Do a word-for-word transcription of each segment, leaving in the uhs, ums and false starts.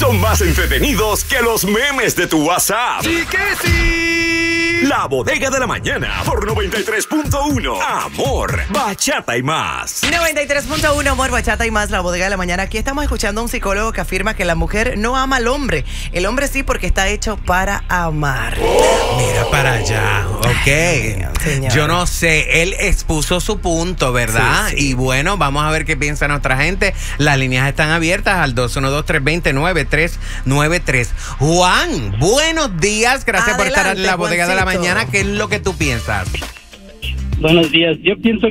son más entretenidos que los memes de tu WhatsApp. ¡Sí que sí! La Bodega de la Mañana por noventa y tres punto uno. Amor, bachata y más. noventa y tres punto uno, Amor, bachata y más, La Bodega de la Mañana. Aquí estamos escuchando a un psicólogo que afirma que la mujer no ama al hombre. El hombre sí, porque está hecho para amar. Oh. Mira para allá, ok. Señor. Yo no sé, él expuso su punto, ¿verdad? Sí, sí. Y bueno, vamos a ver qué piensa nuestra gente. Las líneas están abiertas al dos uno dos, tres dos cero, nueve tres nueve tres. Juan, buenos días. Gracias Adelante, por estar en La Bodega de la Juancito. Mañana. ¿Qué es lo que tú piensas? Buenos días. Yo pienso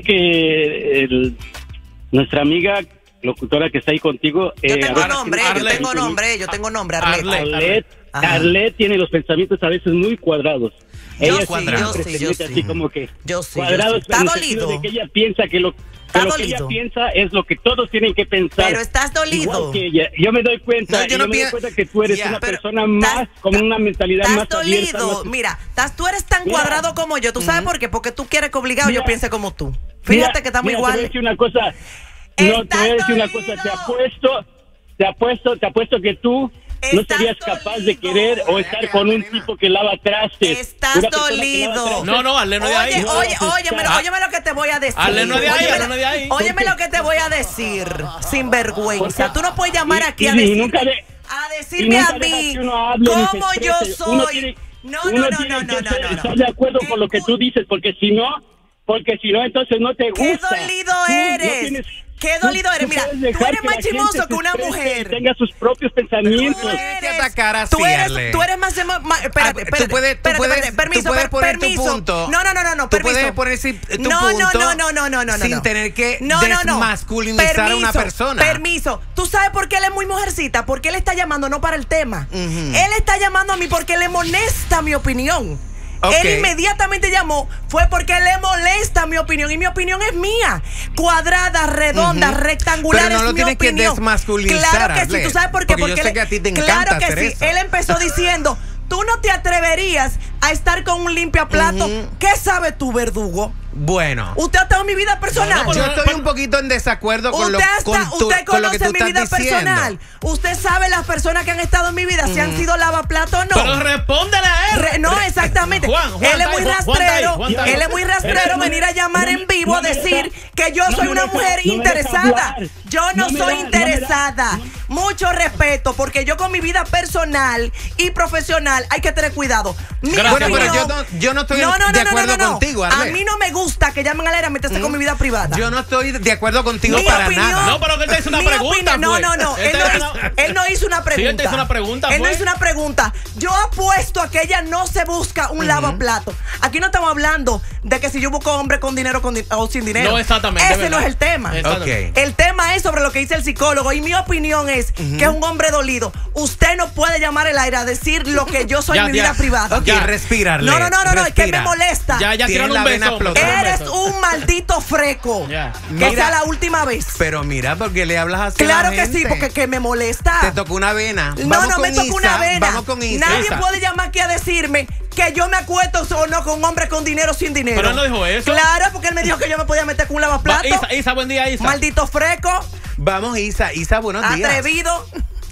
que el, nuestra amiga locutora que está ahí contigo... Yo eh, tengo Arlet- nombre, yo Arlet- tengo nombre, yo tengo nombre, Arlet. Arlet. Arlet, Ajá. Arlet tiene los pensamientos a veces muy cuadrados. Yo Ella sí, cuadrado. yo siempre sí, se yo mete sí. así como que Yo sí, yo cuadrados, sí. Está en el sentido dolido. de que ella piensa que lo, que Está lo que ella dolido. piensa es lo que todos tienen que pensar. Pero estás dolido. Igual que ella. Yo me doy cuenta, No, yo yo no me doy pi- cuenta que tú eres Ya, una pero persona más estás- con una mentalidad Estás más abierta. dolido. más- Mira, estás, tú eres tan Mira. cuadrado como yo. ¿Tú sabes por qué? Porque tú quieres que obligado yo Mira. piense como tú. Mira, Fíjate que estamos mira, Te voy a iguales. decir una cosa. No, te voy a decir una cosa. Te apuesto, te apuesto, te apuesto que tú no Estás serías capaz de dolido. querer o estar con un tipo que lava trastes. Estás Una persona que lava dolido. trastes. No, no, Arlet no es de ahí. Oye, No, oye, no, óyeme, ah. óyeme lo que te voy a decir. Arlet no es de ahí, Óyeme Arlet no es de ahí. Óyeme lo que te voy a decir, sin vergüenza. Tú no puedes llamar Y- aquí y- a y decirme, nunca de- a y decirme nunca a dejas mí que uno hable ni se cómo yo exprese. Uno soy. tiene- No, uno no, no, tiene no, que no, no, ser- no, no. estar de acuerdo con lo que tú dices, porque si no, porque si no, entonces no te Qué gusta. dolido Tú no eres. tienes- Qué tú- dolido eres. tú Mira, puedes tú dejar eres que más la gente chismoso se que una exprese mujer. y tenga sus propios pensamientos. Tú ¿Por qué atacar así, tú eres, Arlet? tú eres más, más- más- espérate, Ah, tú espérate, puedes- tú espérate, puedes- espérate, permiso, tú puedes per- poner tu permiso. punto. No, no, no, no, no, Tú permiso. puedes poner si- tu no, punto no, no, no, no, no, no, sin no. tener que No, no, no. desmasculinizar a una Permiso, persona. Permiso. ¿Tú sabes por qué él es muy mujercita? Porque él está llamando no para el tema. Ujú. Él está llamando a mí porque le molesta mi opinión. Ok. Él inmediatamente llamó, fue porque le molesta mi opinión y mi opinión es mía. Cuadrada, redonda, Ujú. rectangular, Pero no es lo mi tienes que opinión. desmasculinizar, Claro que sí, Arlet, ¿tú sabes por qué? porque yo sé él- que a ti te claro encanta que hacer sí. eso. Él empezó diciendo, tú no te atreverías a estar con un limpiaplato. Ujú. ¿Qué sabes tú, verdugo? Bueno, ¿Usted ha estado en mi vida personal? No, yo no, estoy pero- un poquito en desacuerdo con lo, Usted, hasta- con tu- usted con lo que conoce tú mi estás vida diciendo. personal. Usted sabe las personas que han estado en mi vida, si han sido lavaplatos o no. Pero respóndele a él. Re- no, exactamente. Juan, Juan él es está muy ahí, Juan- Juan está ahí, rastrero. Juan está ahí. Él es muy rastrero venir a llamar en vivo a no me decir deja- que yo no soy me una deja- mujer no me deja interesada. hablar. Yo no, No me soy da- no me da- interesada. Mucho respeto, porque yo con mi vida personal y profesional hay que tener cuidado. Mi Gracias, Bueno, pero yo opinión- no, yo no estoy No, no, no, de no, acuerdo no, no. contigo, A Arlet. mí no me gusta que llamen al aire a meterse con mi vida privada. Yo no estoy de acuerdo contigo Mi para opinión- nada. No, pero que él te hizo una Mi pregunta, opinión- No, pues. no, no. Él Él te no, hizo hizo, una- él no hizo una pregunta. él te hizo una pregunta, Él no pues. hizo una pregunta. Yo apuesto a que ella no se busca un lavaplato. Aquí no estamos hablando de que si yo busco hombre con dinero con di- o sin dinero. No, exactamente, Ese ¿verdad? no es el tema. Exactamente. Ok. El tema es sobre lo que dice el psicólogo. Y mi opinión es que es un hombre dolido. Usted no puede llamar al aire a decir lo que yo soy Ya, en mi ya. vida privada. Ok, Ya. respírale. No, no, no, no, no, es que me respira. molesta. Ya, ya, Tiene tiraron la un vena beso. explotada. tiraron un Eres beso. un maldito freco. Ya. Que Mira. sea la última vez. Pero mira, porque le hablas así Claro a la que gente. sí, porque que me molesta. Te tocó una vena. No, Vamos no con me tocó Isa, una vena. Vamos con Isa. Nadie Isa. puede llamar aquí a decirme que yo me acuesto o no con hombres con dinero o sin dinero. Pero él no dijo eso. Claro, porque él me dijo que yo me podía meter con un Va, lavaplato. Isa, Isa, buen día, Isa. Maldito freco, Vamos, Isa. Isa, buenos días. atrevido.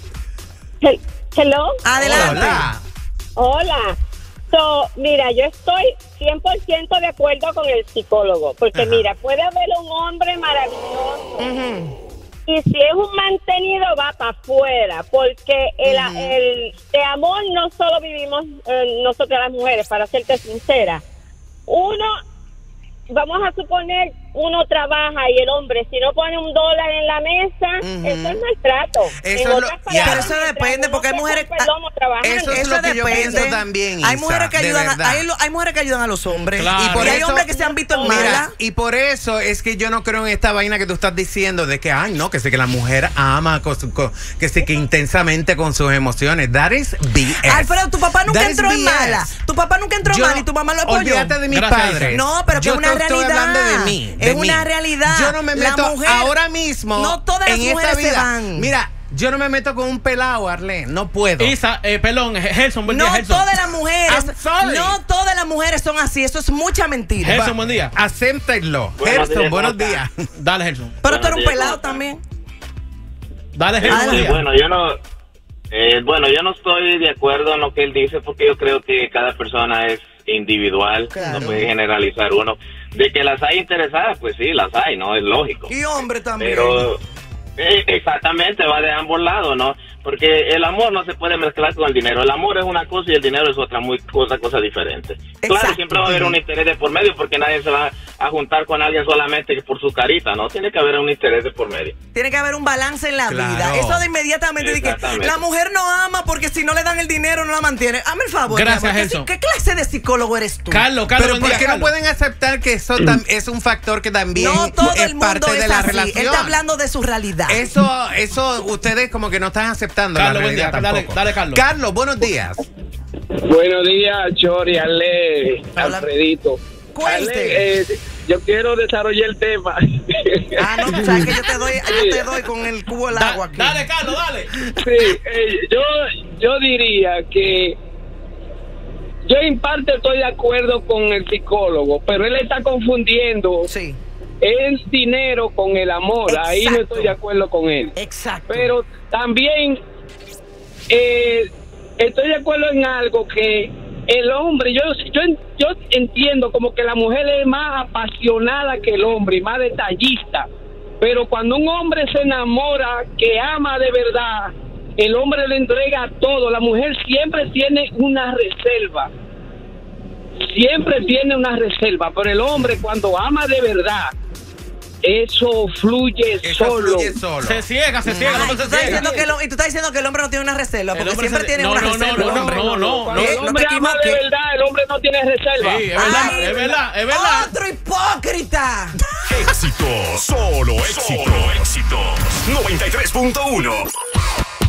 Hel- Hello. Adelante. Hola. Hola. So, mira, yo estoy cien por ciento de acuerdo con el psicólogo, porque Ajá. mira, puede haber un hombre maravilloso Ujú. y si es un mantenido va para afuera, porque el, el de amor no solo vivimos eh, nosotras las mujeres, para serte sincera. Uno, vamos a suponer, uno trabaja y el hombre, si no pone un dólar en la mesa, Ujú. eso es maltrato. Eso En es lo- otras ya. palabras, Pero eso mientras depende, uno porque hay se mujeres- rompe el lomo trabajando. Eso es lo que yo pienso también, Hay Isa, mujeres que de ayudan, a, verdad. hay, lo- hay mujeres que ayudan a los hombres. Claro. Y, Y por hay eso- hombres que se han visto en Mira, mala. y por eso es que yo no creo en esta vaina que tú estás diciendo de que, ay, no, que sí que la mujer ama, con su- con- que sí que intensamente con sus emociones. That is B S. Alfredo, tu papá nunca That is entró en B S. mala. Tu papá nunca entró Yo- mal y tu mamá lo apoyó. Olvídate de mis Gracias, padres. Isa. No, pero que Yo es una te estoy realidad. hablando de mí. de Es mí. una realidad. Yo no me La meto mujer- ahora mismo no todas las en esta mujeres se vida. van. Mira, yo no me meto con un pelado, Arlene. No puedo. Isa, eh, perdón, Gelson, buen No día, Gelson. todas las mujeres, I'm sorry. no todas las mujeres son así. Eso es mucha mentira. Gelson, buen día. Acéptenlo. Buenos Gerson, días, buenos ¿cómo días. están? Dale, Gelson. Pero tú eres un Buenos días, pelado ¿cómo están? también. Dale, Gelson, buen Adelante. día. Bueno, yo no, Eh, bueno, yo no estoy de acuerdo en lo que él dice porque yo creo que cada persona es individual, Claro. no puede generalizar uno. De que las hay interesadas, pues sí, las hay, ¿no? Es lógico. Y hombre también. Pero eh, exactamente, va de ambos lados, ¿no? Porque el amor no se puede mezclar con el dinero. El amor es una cosa y el dinero es otra muy cosa, cosa diferente. Claro, Exacto. siempre va a haber un interés de por medio porque nadie se va a juntar con alguien solamente por su carita, ¿no? Tiene que haber un interés de por medio. Tiene que haber un balance en la Claro. vida. Eso de inmediatamente de que Exactamente. la mujer no ama porque si no le dan el dinero no la mantiene. Hazme el favor. Gracias, mi amor. ¿Qué, Gelson. ¿Qué clase de psicólogo eres tú? Carlos, Carlos, Pero buen ¿por día, qué no Carlos. pueden aceptar que eso tam- es un factor que también No todo es el mundo parte es de la así. relación? Él está hablando de su realidad. Eso, eso ustedes como que no están aceptando Carlos, la buen realidad día. Dale, tampoco. dale, Carlos. Carlos, buenos días. Buenos días, Chori, Ale, Hola. Alfredito. Cuente. Ale, eh, yo quiero desarrollar el tema. Ah, no, tú sabes que yo te doy, yo te doy con el cubo del Da- agua aquí. dale, Carlos, dale. Sí, eh, yo, yo diría que yo en parte estoy de acuerdo con el psicólogo, pero él está confundiendo Sí, el dinero con el amor. Ahí no Exacto. estoy de acuerdo con él. exacto. Pero también eh, estoy de acuerdo en algo que el hombre, yo, yo yo entiendo como que la mujer es más apasionada que el hombre y más detallista, pero cuando un hombre se enamora, que ama de verdad, el hombre le entrega todo. La mujer siempre tiene una reserva, siempre tiene una reserva, pero el hombre cuando ama de verdad, eso fluye Eso solo. fluye solo. Se ciega, se ciega, Ay, no tú se estás ciega. diciendo que el, y tú estás diciendo que el hombre no tiene una reserva, El porque hombre siempre se- tiene no, una no, reserva. no, el no, hombre. no, no, Cuando no. el no hombre te ama de equivoques. verdad, el hombre no tiene reserva. Sí, es verdad, Ay. es verdad, es verdad. ¡Otro hipócrita! Éxitos, solo éxitos. Solo éxitos. noventa y tres punto uno.